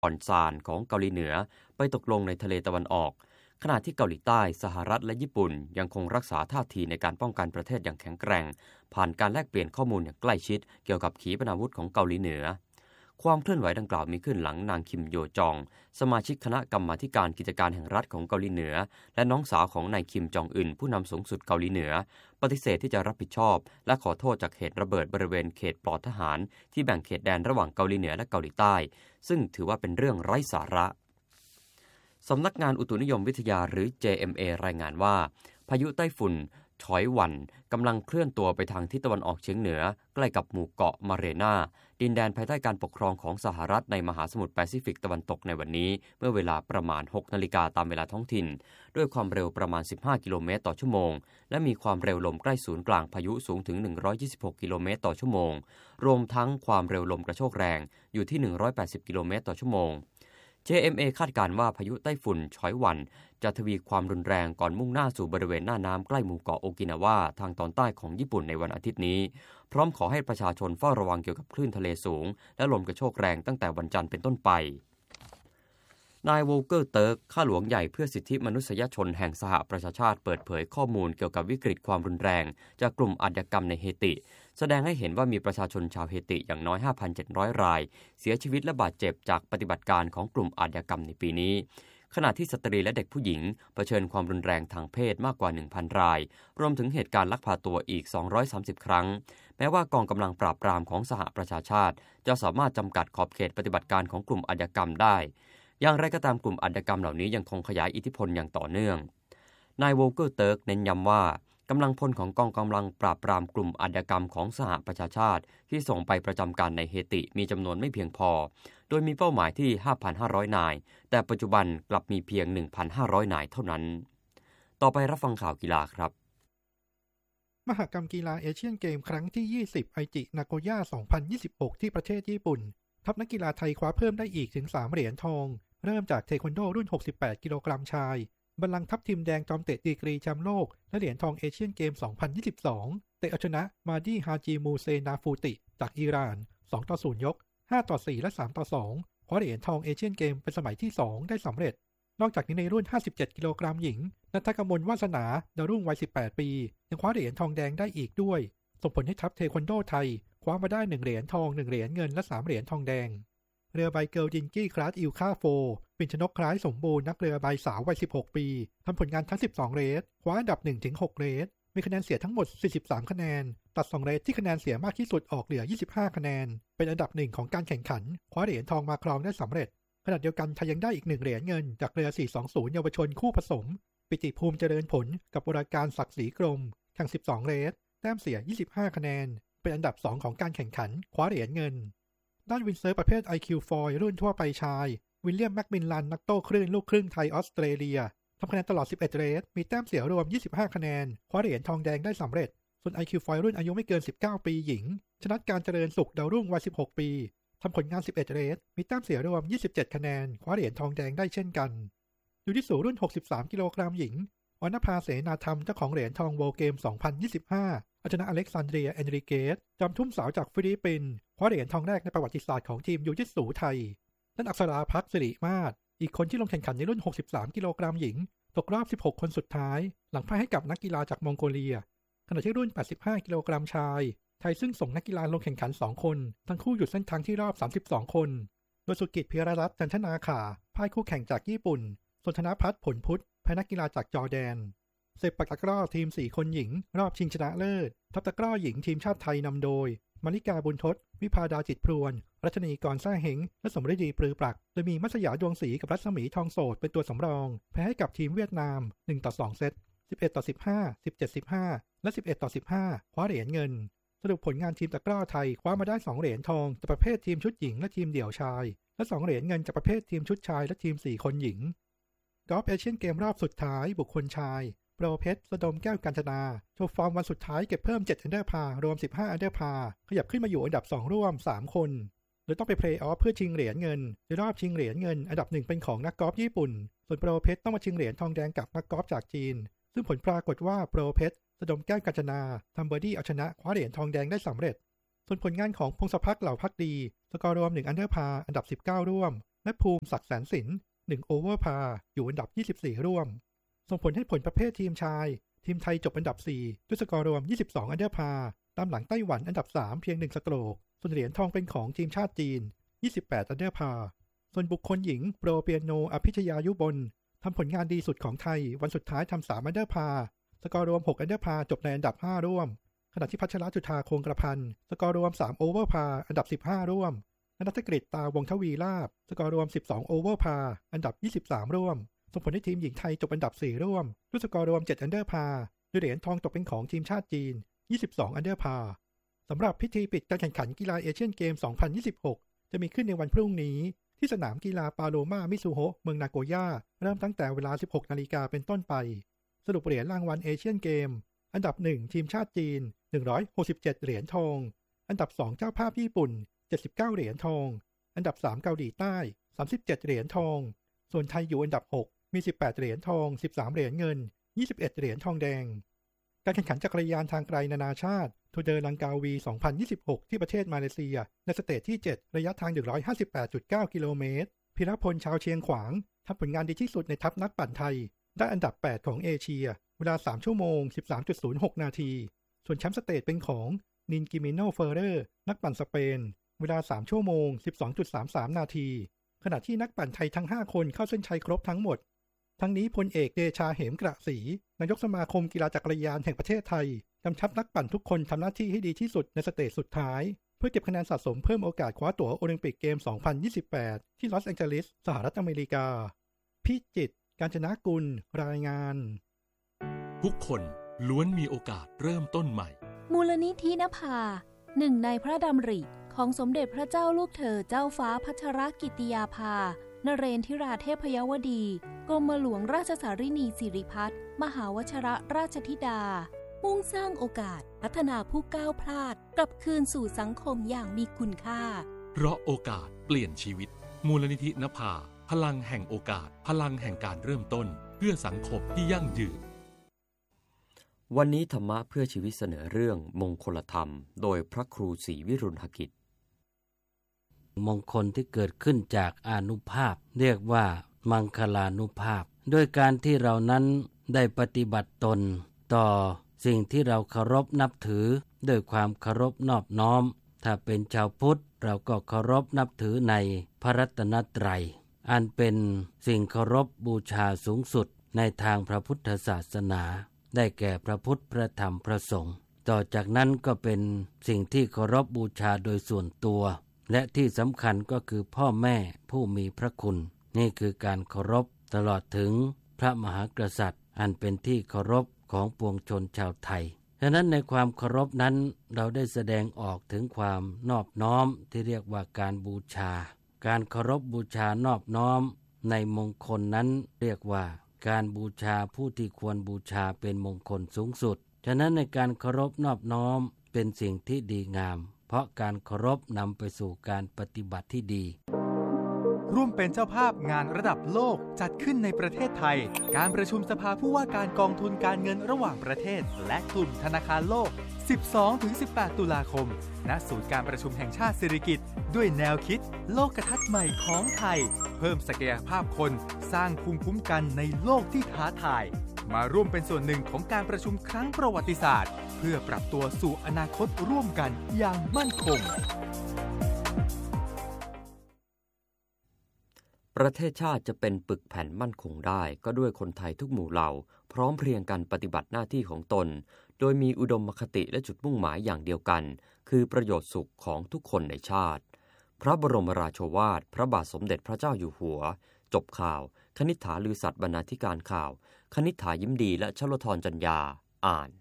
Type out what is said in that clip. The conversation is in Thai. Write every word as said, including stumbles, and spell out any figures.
อ่อนซานของเกาหลีเหนือไปตกลงในทะเลตะวันออกขณะที่เกาหลีใต้สหรัฐและญี่ปุ่นยังคงรักษาท่าทีในการป้องกันประเทศอย่างแข็งแกร่งผ่านการแลกเปลี่ยนข้อมูลอย่างใกล้ชิดเกี่ยวกับขีปนาวุธของเกาหลีเหนือความเคลื่อนไหวดังกล่าวมีขึ้นหลังนางคิมโยจองสมาชิกคณะกรรมาธิการกิจการแห่งรัฐของเกาหลีเหนือและน้องสาวของนายคิมจองอึนผู้นำสูงสุดเกาหลีเหนือปฏิเสธที่จะรับผิดชอบและขอโทษจากเหตุระเบิดบริเวณเขตปลอดทหารที่แบ่งเขตแดนระหว่างเกาหลีเหนือและเกาหลีใต้ซึ่งถือว่าเป็นเรื่องไร้สาระสำนักงานอุตุนิยมวิทยาหรือ เจ เอ็ม เอ รายงานว่าพายุไต้ฝุ่นฉอยหวันกำลังเคลื่อนตัวไปทางทิศตะวันออกเฉียงเหนือใกล้กับหมู่เกาะมาเรนาดินแดนภายใต้การปกครองของสหรัฐในมหาสมุทรแปซิฟิกตะวันตกในวันนี้เมื่อเวลาประมาณ หกนาฬิกาตามเวลาท้องถิ่นด้วยความเร็วประมาณสิบห้ากิโลเมตรต่อชั่วโมงและมีความเร็วลมใกล้ศูนย์กลางพายุสูงถึงหนึ่งร้อยยี่สิบหกกิโลเมตรต่อชั่วโมงรวมทั้งความเร็วลมกระโชกแรงอยู่ที่หนึ่งร้อยแปดสิบกิโลเมตรต่อชั่วโมงเจ เอ็ม เอ คาดการณ์ว่าพายุไต้ฝุ่นฉอยหวันจะทวีความรุนแรงก่อนมุ่งหน้าสู่บริเวณหน้าน้ำใกล้หมู่เกาะโอกินาวาทางตอนใต้ของญี่ปุ่นในวันอาทิตย์นี้พร้อมขอให้ประชาชนเฝ้าระวังเกี่ยวกับคลื่นทะเลสูงและลมกระโชกแรงตั้งแต่วันจันทร์เป็นต้นไปนายโวลเกอร์เติร์กข้าหลวงใหญ่เพื่อสิทธิมนุษยชนแห่งสหประชาชาติเปิดเผยข้อมูลเกี่ยวกับวิกฤตความรุนแรงจากกลุ่มอาชญากรรมในเฮติแสดงให้เห็นว่ามีประชาชนชาวเฮติอย่างน้อย ห้าพันเจ็ดร้อย รายเสียชีวิตและบาดเจ็บจากปฏิบัติการของกลุ่มอาชญากรรมในปีนี้ขณะที่สตรีและเด็กผู้หญิงเผชิญความรุนแรงทางเพศมากกว่า หนึ่งพัน รายรวมถึงเหตุการณ์ลักพาตัวอีกสองร้อยสามสิบครั้งแม้ว่ากองกำลังปราบปรามของสหประชาชาติจะสามารถจำกัดขอบเขตปฏิบัติการของกลุ่มอาชญากรรมได้อย่างไรก็ตามกลุ่มอาชญากรรมเหล่านี้ยังคงขยายอิทธิพลอย่างต่อเนื่องนายโวลเกอร์เติร์กเน้นย้ำว่ากำลังพลของกองกำลังปราบปรามกลุ่มอาชญากรรมของสหประชาชาติที่ส่งไปประจำการในเฮติมีจำนวนไม่เพียงพอโดยมีเป้าหมายที่ ห้าพันห้าร้อย นายแต่ปัจจุบันกลับมีเพียง หนึ่งพันห้าร้อย นายเท่านั้นต่อไปรับฟังข่าวกีฬาครับมหกรรมกีฬาเอเชียนเกมครั้งที่ยี่สิบไอจินาโกย่าสองพันยี่สิบหกที่ประเทศญี่ปุ่นทัพนักกีฬาไทยคว้าเพิ่มได้อีกถึงสามเหรียญทองเริ่มจากเทควันโดรุ่นหกสิบแปดกิโลกรัมชายบัลลังก์ทัพทีมแดงจอมเตะดีกรีแชมป์โลกและเหรียญทองเอเชียนเกมสองพันยี่สิบสองเตะเอาชนะมาดีฮาจิมูเซนาฟูติจากอิหร่านสองต่อศูนย์ยกห้าต่อสี่และสามต่อสองคว้าเหรียญทองเอเชียนเกมเป็นสมัยที่สองได้สำเร็จนอกจากนี้ในรุ่นห้าสิบเจ็ดกิโลกรัมหญิงณัฐกมลวาสนาดาวรุ่งวัยสิบแปดปียังคว้าเหรียญทองแดงได้อีกด้วยส่งผลให้ทัพเทควันโดไทยคว้ามาได้หนึ่งเหรียญทองหนึ่งเหรียญเงินและสามเหรียญทองแดงเรือใบเกิลดินกี้คลาสอิลคาโฟปิ่นชนกคล้ายสมบูรณ์นักเรือใบสาววัยสิบหกปีทำผลงานทั้งสิบสองเรสคว้าอันดับ หนึ่งถึงหก เรสมีคะแนนเสียทั้งหมดสี่สิบสามคะแนนตัดสองเรสที่คะแนนเสียมากที่สุดออกเหลือยี่สิบห้าคะแนนเป็นอันดับหนึ่งของการแข่งขันคว้าเหรียญทองมาครองได้สำเร็จขณะเดียวกันไทยยังได้อีกหนึ่งเหรียญเงินจากเรือสี่สองศูนย์เยาวชนคู่ผสมปิติภูมิเจริญผลกับวรการศักดิ์ศรีกรมแข่งสิบสองเรสแต้มเสียยี่สิบห้าคะแนนเป็นอันดับสองของการแข่งขันคว้าเหรียญเงินด้านวินเซิร์ฟประเภท ไอ คิว ฟอย รุ่นทั่วไปชายวิลเลียมแมคมิลลันนักโต้คลื่นลูกครึ่งไทยออสเตรเลียทำคะแนนตลอดสิบเอ็ดเรสมีแต้มเสียรวมยี่สิบห้าคะแนนคว้าเหรียญทองแดงได้สำเร็จส่วน ไอ คิว ฟอย รุ่นอายุไม่เกินสิบเก้าปีหญิงชนะการเจริญสุขดาวรุ่งวัยสิบหกปีทำผลงานสิบเอ็ดเรสมีแต้มเสียรวมยี่สิบเจ็ดคะแนนคว้าเหรียญทองแดงได้เช่นกันยูจิสูรุ่นหกสิบสามกิโลกรัมหญิงอรณภาเสนาธรรมเจ้าของเหรียญทองโวลเกมสองพันยี่สิบห้าเอาชนะอเล็กซานเดรียเอนริเกสจอมทุ่มสาวจากฟิลิปปินส์คว้าเหรียญทองแรกในประวัติศาสตร์ของทีมยูจิสูไทยด้านอักษราภักดิ์สิริมาศอีกคนที่ลงแข่งขันในรุ่นหกสิบสามกิโลกรัมหญิงตกรอบสิบหกคนสุดท้ายหลังพ่ายให้กับนักกีฬาจากมองโกเลียขณะที่รุ่นแปดสิบห้ากิโลกรัมชายไทยซึ่งส่งนักกีฬาลงแข่งขันสองคนทั้งคู่หยุดเส้นทางที่รอบสามสิบสองคนโดยสุกิจพิรรัตน์จันทนาขาพ่ายคู่แข่งจากญี่ปุ่นส่วนธนพัฒน์ผลพุทธแพ้นักกีฬาจากจอร์แดนเซปักตะกร้อทีมสี่คนหญิงรอบชิงชนะเลิศทัพตะกร้อหญิงทีมชาติไทยนำโดยมาริกาบุญทศวิภาดาจิตพรวนรัชนีกรซ่าเฮงและสมฤดีปรือปรักโดยมีมัสยาดวงศรีกับรัศมีทองโสดเป็นตัวสำรองแพ้ให้กับทีมเวียดนามหนึ่งต่อสองเซตสิบเอ็ดต่อสิบห้า สิบเจ็ด สิบห้าและสิบเอ็ดต่อสิบห้าคว้าเหรียญเงินสรุปผลงานทีมตะกร้อไทยคว้ามาได้สองเหรียญทองจากประเภททีมชุดหญิงและทีมเดี่ยวชายและสองเหรียญเงินจากประเภททีมชุดชายและทีมสี่คนหญิงกอล์ฟเอเชียนเกมรอบสุดท้ายบุคคลชายโปรเพชรสดมแก้วกาญจนาโชว์ฟอร์มวันสุดท้ายเก็บเพิ่มเจ็ดอันเดอร์พาร์รวมสิบห้าอันเดอร์พาร์ขยับขึ้นมาอยู่อันดับสองร่วมสามคนโดยต้องไปเพลย์ออฟเพื่อชิงเหรียญเงินในรอบชิงเหรียญเงินอันดับหนึ่งเป็นของนักกอล์ฟญี่ปุ่นส่วนโปรเพชรต้องมาชิงเหรียญทองแดงกับนักกอล์ฟจากจีนซึ่งผลปรากฏว่าโปรเพชรสดมแก้วกาญจนาทำเบอร์ดี้เอาชนะคว้าเหรียญทองแดงได้สำเร็จส่วนผลงานของพงศภักดิ์เหล่าภักดีสกอร์รวมหนึ่งอันเดอร์พาร์อันดับสิบเก้าร่วมและภูมิศักดิ์แสนสินหนึ่งโอเวอร์พาอยู่อันดับยี่สิบสี่ร่วมส่งผลให้ผลประเภททีมชายทีมไทยจบอันดับสี่ด้วยสกอร์รวมยี่สิบสองอันเดอร์พาตามหลังไต้หวันอันดับสามเพียงหนึ่งสโตรกส่วนเหรียญทองเป็นของทีมชาติจีนยี่สิบแปดอันเดอร์พาส่วนบุคคลหญิงโปรเปียโนอภิชยายุบลทำผลงานดีสุดของไทยวันสุดท้ายทำสามอันเดอร์พาสกอร์รวมหกอันเดอร์พาจบในอันดับห้าร่วมขณะที่พัชรจุฑาคงกระพันสกอร์รวมสามโอเวอร์พาอันดับสิบห้าร่วมณัฐกฤษตาวงทวีลาภสกอร์รวมสิบสองโอเวอร์พาอันดับยี่สิบสามร่วมส่งผลให้ทีมหญิงไทยจบอันดับสี่ร่วมด้วยสกอร์รวมเจ็ดอันเดอร์พาด้วยเหรียญทองตกเป็นของทีมชาติจีนยี่สิบสองอันเดอร์พาสำหรับพิธีปิดการแข่งขันกีฬาเอเชียนเกมสองพันยี่สิบหกจะมีขึ้นในวันพรุ่งนี้ที่สนามกีฬาปาโลมามิซูโฮะเมืองนาโกย่าเริ่มตั้งแต่เวลา สิบหกนาฬิกาเป็นต้นไปสรุปเหรียญรางวัลเอเชียนเกมอันดับหนึ่งทีมชาติจีนหนึ่งร้อยหกสิบเจ็ดเหรียญทองอันดับสองเจ้าภาพญี่ปุ่นเจ็ดสิบเก้าเหรียญทองอันดับสามเกาหลีใต้สามสิบเจ็ดเหรียญทองส่วนไทยอยู่อันดับหกมีสิบแปดเหรียญทองสิบสามเหรียญเงินยี่สิบเอ็ดเหรียญทองแดงการแข่งขันจักรยานทางไกลนานาชาติทูเดอร์ลังกาวีสองพันยี่สิบหกที่ประเทศมาเลเซียในสเตจที่เจ็ดระยะทางหนึ่งร้อยห้าสิบแปดจุดเก้ากิโลเมตรพิรพลชาวเชียงขวางทำผลงานดีที่สุดในทัพนักปั่นไทยได้อันดับแปดของเอเชียเวลาสามชั่วโมง สิบสามจุดศูนย์หก นาทีส่วนแชมป์สเตจเป็นของนินกิมิโนเฟอร์เรอร์นักปั่นสเปนเวลาสามชั่วโมง สิบสองจุดสามสาม นาทีขณะที่นักปั่นไทยทั้งห้าคนเข้าเส้นชัยครบทั้งหมดทั้งนี้พลเอกเดชาเหมกระศรีนายกสมาคมกีฬาจักรยานแห่งประเทศไทยกำชับนักปั่นทุกคนทำหน้าที่ให้ดีที่สุดในสเตจสุดท้ายเพื่อเก็บคะแนนสะสมเพิ่มโอกาสคว้าตั๋วโอลิมปิกเกมสองพันยี่สิบแปดที่ลอสแองเจลิสสหรัฐอเมริกาพิจิตรกาญจนกุลรายงานทุกคนล้วนมีโอกาสเริ่มต้นใหม่มูลนิธินภาหนึ่งในพระดำริของสมเด็จพระเจ้าลูกเธอเจ้าฟ้าพัชรกิติยาภานเรนทิราเทพยวดีกรมหลวงราชสารินีสิริพัฒน์มหาวชิรราชธิดามุ่งสร้างโอกาสพัฒนาผู้ก้าวพลาดกลับคืนสู่สังคมอย่างมีคุณค่าเพราะโอกาสเปลี่ยนชีวิตมูลนิธินภาพลังแห่งโอกาสพลังแห่งการเริ่มต้นเพื่อสังคมที่ยั่งยืนวันนี้ธรรมะเพื่อชีวิตเสนอเรื่องมงคลธรรมโดยพระครูศรีวิรุณหกิจมงคลที่เกิดขึ้นจากอานุภาพเรียกว่ามังคลานุภาพด้วยการที่เรานั้นได้ปฏิบัติตนต่อสิ่งที่เราเคารพนับถือด้วยความเคารพนอบน้อมถ้าเป็นชาวพุทธเราก็เคารพนับถือในพระรัตนตรัยอันเป็นสิ่งเคารพบูชาสูงสุดในทางพระพุทธศาสนาได้แก่พระพุทธพระธรรมพระสงฆ์ต่อจากนั้นก็เป็นสิ่งที่เคารพบูชาโดยส่วนตัวและที่สำคัญก็คือพ่อแม่ผู้มีพระคุณนี่คือการเคารพตลอดถึงพระมหากษัตริย์อันเป็นที่เคารพของปวงชนชาวไทยฉะนั้นในความเคารพนั้นเราได้แสดงออกถึงความนอบน้อมที่เรียกว่าการบูชาการเคารพบูชานอบน้อมในมงคลนั้นเรียกว่าการบูชาผู้ที่ควรบูชาเป็นมงคลสูงสุดฉะนั้นในการเคารพนอบน้อมเป็นสิ่งที่ดีงามเพราะการเคารพนำไปสู่การปฏิบัติที่ดีร่วมเป็นเจ้าภาพงานระดับโลกจัดขึ้นในประเทศไทยการประชุมสภาผู้ว่าการกองทุนการเงินระหว่างประเทศและกลุ่มธนาคารโลก สิบสองถึงสิบแปด ตุลาคมณศูนย์การประชุมแห่งชาติสิริกิติ์ด้วยแนวคิดโลกทัศน์ใหม่ของไทยเพิ่มศักยภาพคนสร้างภูมิคุ้มกันในโลกที่ท้าทายมาร่วมเป็นส่วนหนึ่งของการประชุมครั้งประวัติศาสตร์เพื่อปรับตัวสู่อนาคตร่วมกันอย่างมั่นคงประเทศชาติจะเป็นปึกแผ่นมั่นคงได้ก็ด้วยคนไทยทุกหมู่เหล่าพร้อมเพรียงกันปฏิบัติหน้าที่ของตนโดยมีอุดมคติและจุดมุ่งหมายอย่างเดียวกันคือประโยชน์สุขของทุกคนในชาติพระบรมราโชวาทพระบาทสมเด็จพระเจ้าอยู่หัวจบข่าวคณิษฐาลือสัตย์บรรณาธิการข่าวคณิษฐายิ้มดีและชลธรจัญญาอ่าน